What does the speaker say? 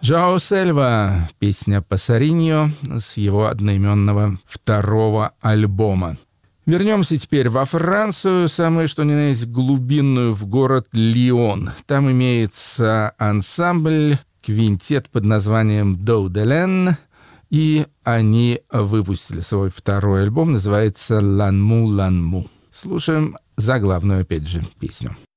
Жоао Сельва, песня «Пасариньо» с его одноименного второго альбома. Вернемся теперь во Францию, самое что ни на есть глубинную, в город Лион. Там имеется ансамбль, квинтет под названием «Доу де Лен», и они выпустили свой второй альбом, называется «Ланму, Ланму». Слушаем заглавную, опять же, песню.